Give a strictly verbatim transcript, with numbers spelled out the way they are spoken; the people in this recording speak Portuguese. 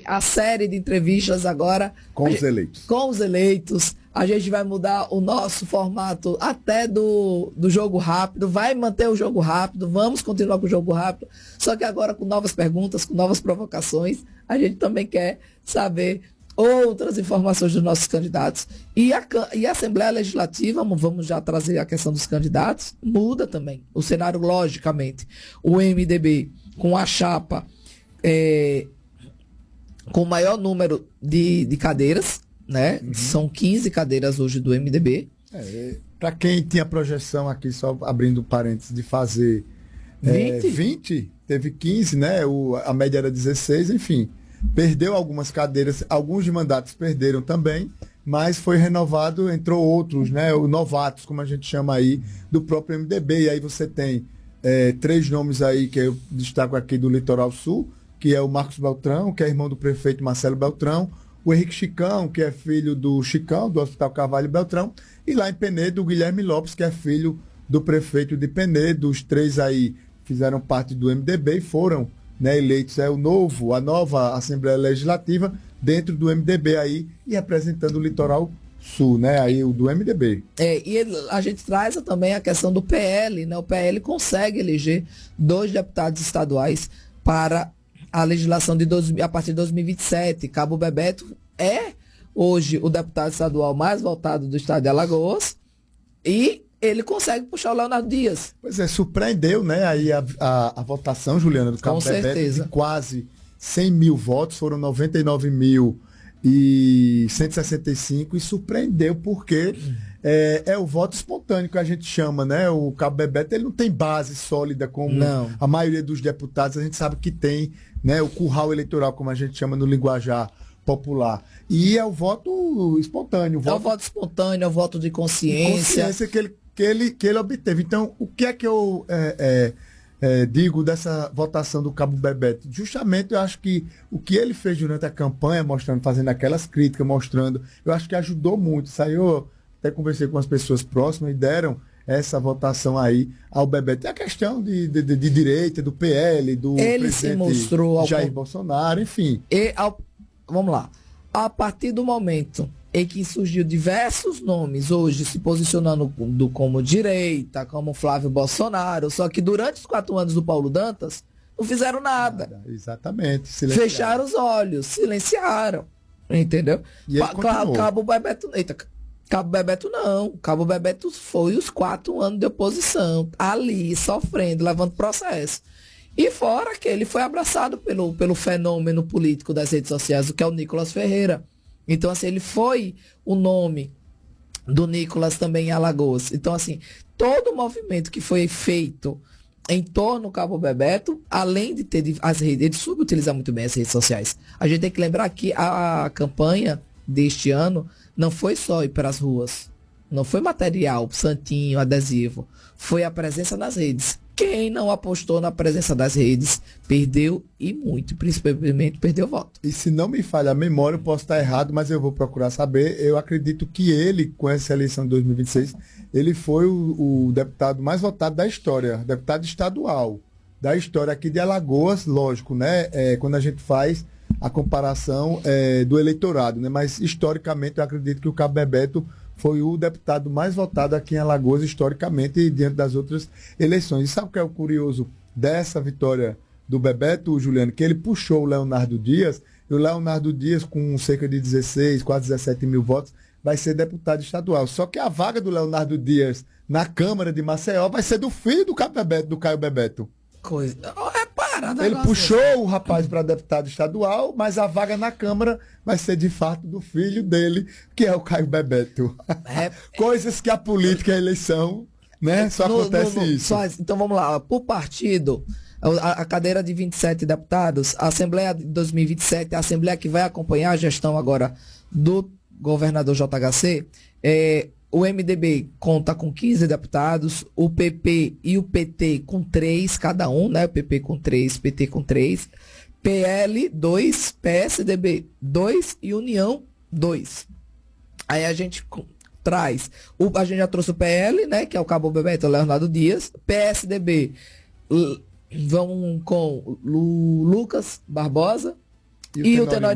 a série de entrevistas agora com os eleitos. Com os eleitos. A gente vai mudar o nosso formato até do, do jogo rápido, vai manter o jogo rápido, vamos continuar com o jogo rápido, só que agora com novas perguntas, com novas provocações, a gente também quer saber outras informações dos nossos candidatos. E a, e a Assembleia Legislativa, vamos já trazer a questão dos candidatos, muda também o cenário, logicamente. O M D B, com a chapa é, com o maior número de, de cadeiras, né? Uhum. São quinze cadeiras hoje do M D B. É, para quem tinha projeção aqui, só abrindo parênteses, de fazer vinte, é, vinte teve quinze, né? O, a média era dezesseis, enfim. Perdeu algumas cadeiras, alguns de mandatos perderam também, mas foi renovado, entrou outros, né? Os novatos, como a gente chama aí, do próprio M D B. E aí você tem é, três nomes aí que eu destaco aqui do Litoral Sul, que é o Marcos Beltrão, que é irmão do prefeito Marcelo Beltrão, o Henrique Chicão, que é filho do Chicão, do Hospital Carvalho Beltrão, e lá em Penedo, o Guilherme Lopes, que é filho do prefeito de Penedo. Os três aí fizeram parte do M D B e foram, né, eleitos. É o novo, a nova Assembleia Legislativa dentro do M D B aí e representando o Litoral Sul, né, aí o do M D B. É, e ele, a gente traz também a questão do P L, né? O P L consegue eleger dois deputados estaduais para a legislação de dois, a partir de dois mil e vinte e sete. Cabo Bebeto é hoje o deputado estadual mais votado do estado de Alagoas e ele consegue puxar o Leonardo Dias. Pois é, surpreendeu, né, aí a, a, a votação, Juliana, do Cabo Bebeto, de quase cem mil votos, foram noventa e nove mil e cento e sessenta e cinco, e surpreendeu porque é, é o voto espontâneo que a gente chama, né? O Cabo Bebeto, ele não tem base sólida como não. A maioria dos deputados, a gente sabe que tem, né, o curral eleitoral, como a gente chama no linguajar popular. E é o voto espontâneo. O voto... É o voto espontâneo, é o voto de consciência. Consciência que ele, que ele, que ele obteve. Então, o que é que eu é, é, é, digo dessa votação do Cabo Bebeto? Justamente, eu acho que o que ele fez durante a campanha, mostrando, fazendo aquelas críticas, mostrando, eu acho que ajudou muito. Saiu, até conversei com as pessoas próximas e deram essa votação aí ao Bebeto. É a questão de, de, de direita, do P L, do ele presidente se mostrou Jair ao... Bolsonaro, enfim. E ao... Vamos lá. A partir do momento em que surgiu diversos nomes hoje se posicionando do, como direita, como Flávio Bolsonaro, só que durante os quatro anos do Paulo Dantas, não fizeram nada. nada exatamente. Silenciaram. Fecharam os olhos, silenciaram. Entendeu? E ele Cabo, Cabo Bebeto. Eita, Cabo Bebeto não. Cabo Bebeto foi os quatro anos de oposição, ali, sofrendo, levando processo. E fora que ele foi abraçado pelo, pelo fenômeno político das redes sociais, o que é o Nicolas Ferreira. Então, assim, ele foi o nome do Nicolas também em Alagoas. Então, assim, todo o movimento que foi feito em torno do Cabo Bebeto, além de ter as redes, ele soube utilizar muito bem as redes sociais. A gente tem que lembrar que a, a campanha deste ano não foi só ir para as ruas, não foi material, santinho, adesivo, foi a presença nas redes. Quem não apostou na presença das redes perdeu e muito, principalmente perdeu voto. E se não me falha a memória, eu posso estar errado, mas eu vou procurar saber. Eu acredito que ele, com essa eleição de dois mil e vinte e seis, ele foi o, o deputado mais votado da história, deputado estadual da história aqui de Alagoas, lógico, né? É, quando a gente faz a comparação é, do eleitorado, né? Mas historicamente eu acredito que o Cabo Bebeto foi o deputado mais votado aqui em Alagoas, historicamente, diante das outras eleições. E sabe o que é o curioso dessa vitória do Bebeto, Juliano? Que ele puxou o Leonardo Dias, e o Leonardo Dias, com cerca de dezesseis, quase dezessete mil votos, vai ser deputado estadual. Só que a vaga do Leonardo Dias na Câmara de Maceió vai ser do filho do Cabo Bebeto, do Caio Bebeto. Coisa... É parada. Ele puxou mesmo o rapaz para deputado estadual, mas a vaga na Câmara vai ser de fato do filho dele, que é o Caio Bebeto. É, Coisas que a política e a eleição, né? Só no, acontece no, no, isso. Só, então vamos lá, por partido, a, a cadeira de vinte e sete deputados, a Assembleia de dois mil e vinte e sete, a Assembleia que vai acompanhar a gestão agora do governador J H C, é, o M D B conta com quinze deputados, o P P e o P T com três cada um, né? O P P com três, P T com três, P L dois, P S D B dois e União dois. Aí a gente traz, o, a gente já trouxe o P L, né? Que é o Cabo Bebeto, o Leonardo Dias, P S D B vão com o Lucas Barbosa e, e o Tenório